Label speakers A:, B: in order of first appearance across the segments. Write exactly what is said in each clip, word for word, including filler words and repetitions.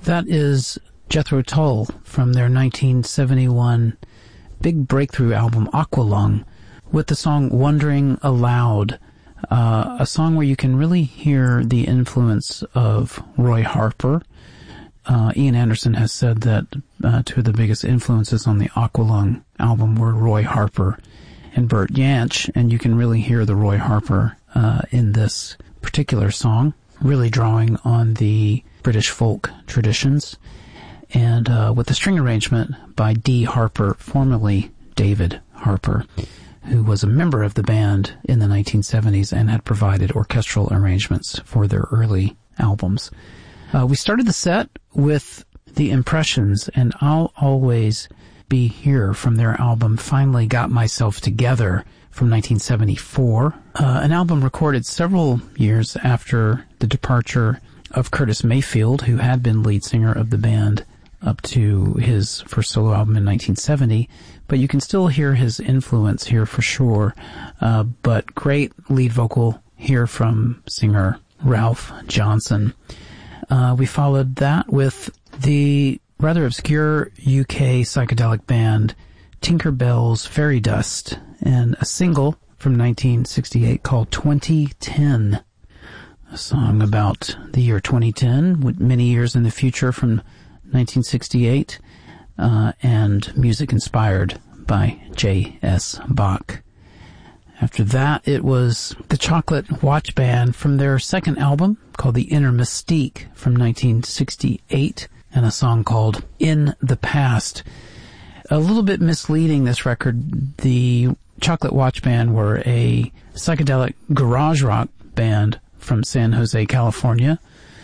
A: That is Jethro Tull from their nineteen seventy-one big breakthrough album Aqualung with the song Wondering Aloud, uh, a song where you can really hear the influence of Roy Harper. Uh, Ian Anderson has said that uh, two of the biggest influences on the Aqualung album were Roy Harper and Bert Jansch, and you can really hear the Roy Harper uh, in this particular song, really drawing on the British folk traditions, and uh, with the string arrangement by Dee Harper, formerly David Harper, who was a member of the band in the nineteen seventies and had provided orchestral arrangements for their early albums. Uh, we started the set with The Impressions, and I'll Always Be Here from their album Finally Got Myself Together from nineteen seventy-four, uh, an album recorded several years after the departure of Curtis Mayfield, who had been lead singer of the band up to his first solo album in nineteen seventy, but you can still hear his influence here for sure. Uh, but great lead vocal here from singer Ralph Johnson. Uh, we followed that with the rather obscure U K psychedelic band Tinker Bell's Fairy Dust and a single from nineteen sixty-eight called twenty ten. A song about the year twenty ten, with many years in the future from nineteen sixty-eight, uh, and music inspired by J S. Bach. After that, it was the Chocolate Watch Band from their second album called The Inner Mystique from nineteen sixty-eight, and a song called In the Past. A little bit misleading, this record. The Chocolate Watch Band were a psychedelic garage rock band from San Jose, California,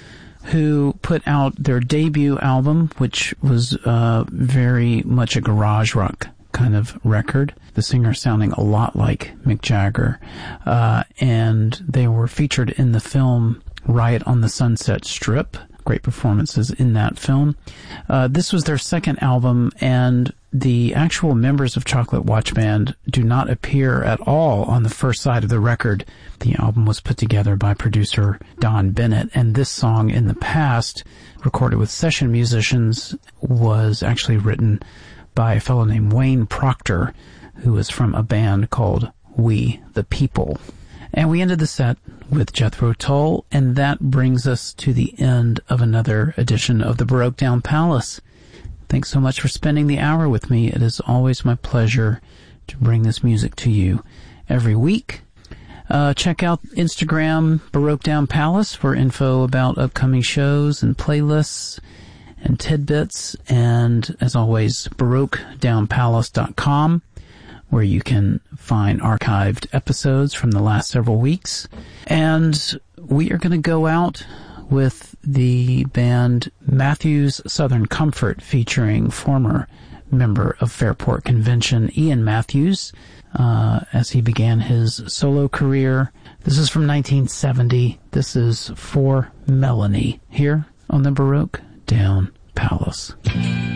A: who put out their debut album, which was uh, very much a garage rock kind of record. The singer sounding a lot like Mick Jagger. Uh, and they were featured in the film Riot on the Sunset Strip. Great performances in that film. Uh, this was their second album, and the actual members of Chocolate Watch Band do not appear at all on the first side of the record. The album was put together by producer Don Bennett, and this song, In the Past, recorded with session musicians, was actually written by a fellow named Wayne Proctor, who is from a band called We the People. And we ended the set with Jethro Tull, and that brings us to the end of another edition of the Baroque Down Palace. Thanks so much for spending the hour with me. It is always my pleasure to bring this music to you every week. Uh, check out Instagram, Baroque Down Palace, for info about upcoming shows and playlists and tidbits. And as always, baroque down palace dot com, where you can find archived episodes from the last several weeks. And we are going to go out with the band Matthews Southern Comfort, featuring former member of Fairport Convention Ian Matthews, uh, as he began his solo career. This is from nineteen seventy. This is For Melanie, here on the Baroque Down Palace.